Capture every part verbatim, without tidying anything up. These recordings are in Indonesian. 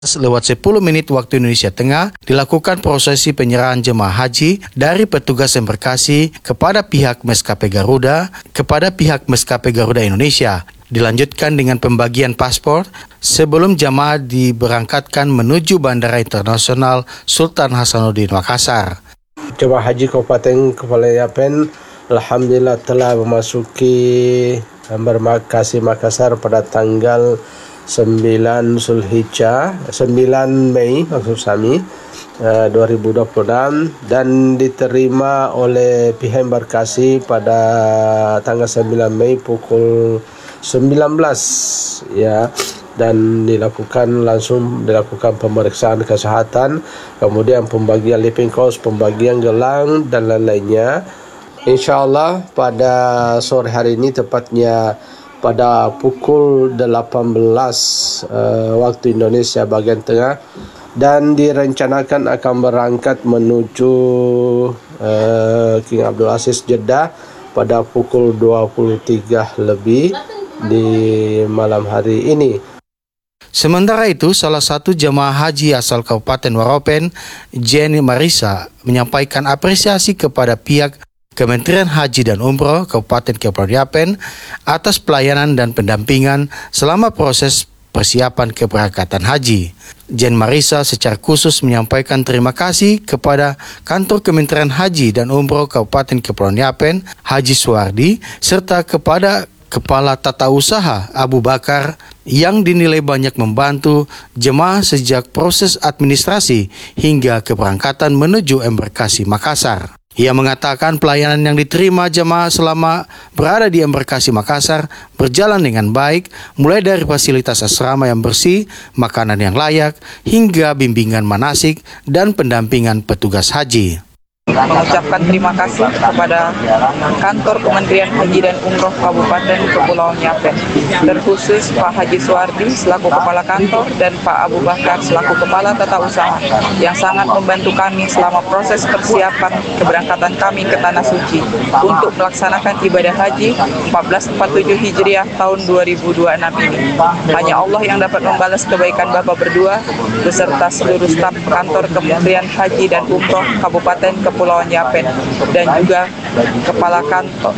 lewat sepuluh menit waktu Indonesia Tengah dilakukan prosesi penyerahan jemaah haji dari petugas embarkasi kepada pihak maskapai Garuda kepada pihak maskapai Garuda Indonesia. Dilanjutkan dengan pembagian paspor sebelum jemaah diberangkatkan menuju Bandara Internasional Sultan Hasanuddin Makassar. Jemaah Haji Kabupaten Kepulauan Yapen alhamdulillah telah memasuki embarkasi Makassar pada tanggal sembilan Zulhijjah, sembilan Mei maksud kami uh, dua ribu dua puluh enam dan diterima oleh pihak embarkasi pada tanggal sembilan Mei pukul sembilan belas ya, dan dilakukan langsung dilakukan pemeriksaan kesehatan, kemudian pembagian living cost, pembagian gelang dan lain-lainnya. Insyaallah pada sore hari ini, tepatnya pada pukul delapan belas uh, waktu Indonesia bagian tengah, dan direncanakan akan berangkat menuju uh, King Abdul Aziz Jeddah pada pukul dua puluh tiga lebih di malam hari ini. Sementara itu, salah satu jemaah haji asal Kabupaten Waropen, Jenny Marisa, menyampaikan apresiasi kepada pihak Kementerian Haji dan Umroh Kabupaten Kepulauan Yapen atas pelayanan dan pendampingan selama proses persiapan keberangkatan haji. Jen Marisa secara khusus menyampaikan terima kasih kepada Kantor Kementerian Haji dan Umroh Kabupaten Kepulauan Yapen, Haji Suwardi, serta kepada Kepala Tata Usaha Abu Bakar yang dinilai banyak membantu jemaah sejak proses administrasi hingga keberangkatan menuju embarkasi Makassar. Ia mengatakan pelayanan yang diterima jemaah selama berada di embarkasi Makassar berjalan dengan baik, mulai dari fasilitas asrama yang bersih, makanan yang layak, hingga bimbingan manasik dan pendampingan petugas haji. Mengucapkan terima kasih kepada Kantor Kementerian Haji dan Umroh Kabupaten Kepulauan Yapen, terkhusus Pak Haji Suwardi selaku Kepala Kantor dan Pak Abu Bakar selaku Kepala Tata Usaha yang sangat membantu kami selama proses persiapan keberangkatan kami ke Tanah Suci untuk melaksanakan ibadah haji seribu empat ratus empat puluh tujuh Hijriah tahun dua ribu dua puluh enam ini. Hanya Allah yang dapat membalas kebaikan Bapak berdua beserta seluruh staf Kantor Kementerian Haji dan Umroh Kabupaten Kepulauan Yapen dan juga Kepala Kantor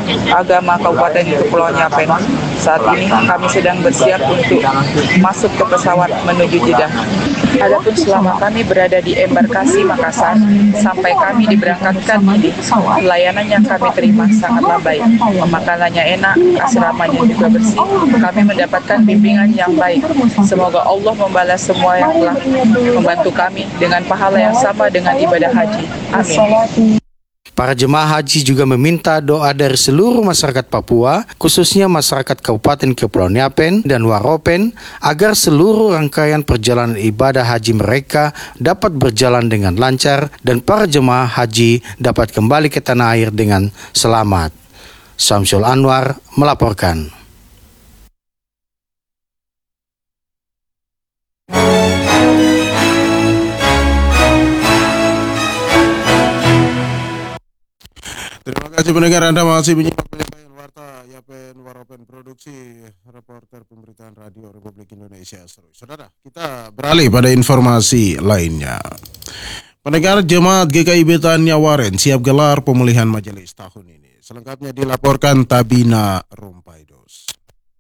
Agama Kabupaten Kepulauan Yapen. Saat ini kami sedang bersiap untuk masuk ke pesawat menuju Jeddah. Adapun selama kami berada di embarkasi Makassar sampai kami diberangkatkan ini, pelayanan yang kami terima sangatlah baik. Makanannya enak, asramanya juga bersih. Kami mendapatkan bimbingan yang baik. Semoga Allah membalas semua yang telah membantu kami dengan pahala yang sama dengan ibadah haji. Amin. Para jemaah haji juga meminta doa dari seluruh masyarakat Papua, khususnya masyarakat Kabupaten Kepulauan Yapen dan Waropen, agar seluruh rangkaian perjalanan ibadah haji mereka dapat berjalan dengan lancar dan para jemaah haji dapat kembali ke tanah air dengan selamat. Samsul Anwar melaporkan. Terima kasih pendengar, Anda masih menyimak penyampaian warta Yapen Waropen Produksi, reporter pemberitaan Radio Republik Indonesia. Saudara, kita beralih pada informasi lainnya. Pendengar, jemaat G K I Betania Waren siap gelar pemulihan majelis tahun ini. Selengkapnya dilaporkan Tabina Rumpaidos.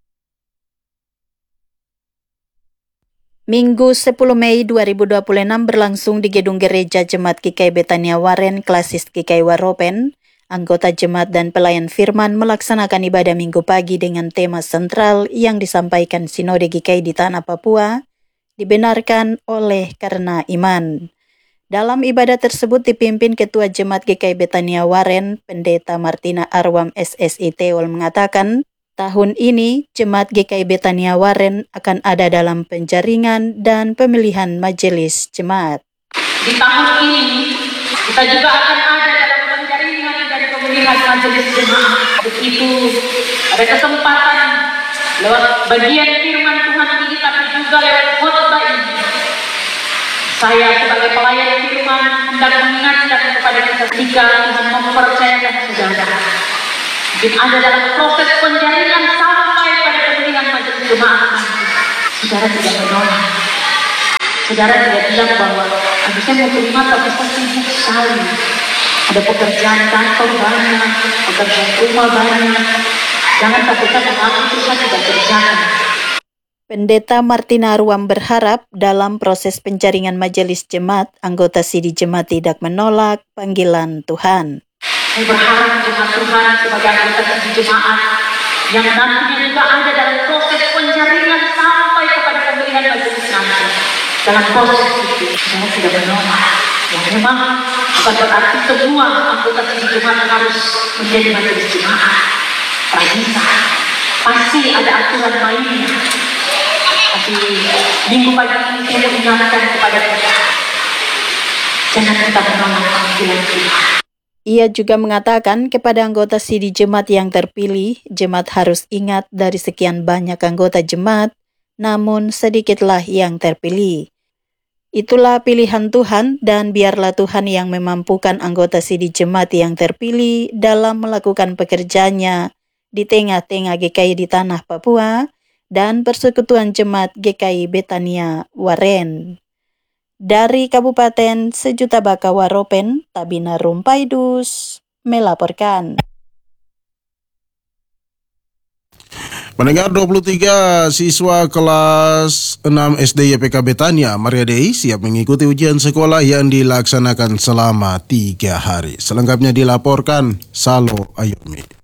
Minggu sepuluh Mei dua ribu dua puluh enam berlangsung di Gedung Gereja Jemaat G K I Betania Waren Klasis G K I Waropen. Anggota jemaat dan pelayan firman melaksanakan ibadah minggu pagi dengan tema sentral yang disampaikan Sinode G K I di Tanah Papua, dibenarkan oleh karena iman. Dalam ibadah tersebut dipimpin Ketua Jemaat G K I Betania Waren, Pendeta Martina Arwam S S I Teol mengatakan, tahun ini Jemaat G K I Betania Waren akan ada dalam penjaringan dan pemilihan majelis jemaat. Di tahun ini kita juga akan ada dalam penjaringan dan pemilihan majelis jemaat. Begitu ada kesempatan lewat bagian firman Tuhan ini, tapi juga lewat khotbah ini. Saya sebagai pelayan firman hendak mengingatkan kepada kita jika Tuhan mempercayakan saudara. Mungkin ada dalam proses penjaringan sampai pada pemilihan majelis jemaat. Saudara tidak menolak. saudara tidak bilang bahwa aduh saya mau terima tapi saya sibuk sekali. Ada pekerjaan kantor banyak, pekerjaan rumah banyak. Jangan takutkan mengaku itu saya tidak kerjakan. Pendeta Martina Arwam berharap dalam proses penjaringan majelis jemaat, anggota Sidi Jemaat tidak menolak panggilan Tuhan. Saya berharap jemaat Tuhan sebagai anggota Sidi Jemaat yang nantinya juga ada dalam proses penjaringan sampai kepada pemilihan majelis nanti. Dalam proses itu, saya tidak menolak. Ya memang bukan berarti semua anggota Sidi Jemaat harus menjadi majelis jemaat. Tak bisa. Pasti ada aturan mainnya. Tapi minggu pagi ini saya mengingatkan kepada kita, jangan kita menolak panggilan Tuhan. Ia juga mengatakan kepada anggota Sidi Jemaat yang terpilih, jemaat harus ingat dari sekian banyak anggota jemaat, namun sedikitlah yang terpilih. Itulah pilihan Tuhan dan biarlah Tuhan yang memampukan anggota Sidi Jemaat yang terpilih dalam melakukan pekerjaannya di tengah-tengah G K I di tanah Papua dan Persekutuan Jemaat G K I Betania Waren. Dari Kabupaten Sejuta Baka Waropen, Tabina Rumpaidus melaporkan. Pendengar, dua puluh tiga siswa kelas enam S D Y P K Betania Maria Dei siap mengikuti ujian sekolah yang dilaksanakan selama tiga hari. Selengkapnya dilaporkan Salo Ayumi.